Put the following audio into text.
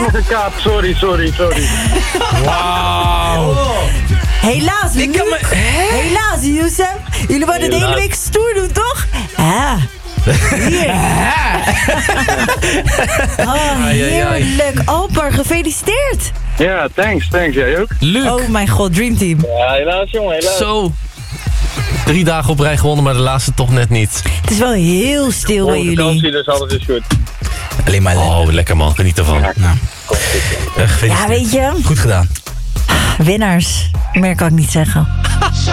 me gekaapt. Sorry. Wauw. Helaas, helaas, Youssef. Jullie worden de hele week stoer doen, toch? Ja. Hier. Oh, heerlijk. Alper, gefeliciteerd. Ja, thanks. Jij ook? Luc. Oh mijn god, Dreamteam. Ja, helaas jongen, helaas. Zo. 3 dagen op rij gewonnen, maar de laatste toch net niet. Het is wel heel stil bij jullie. Vakantie, dus alles is goed. Alleen maar Oh, lekker man. Geniet ervan. Nou. Ja, weet je. Goed gedaan. Winnaars. Meer kan ik niet zeggen.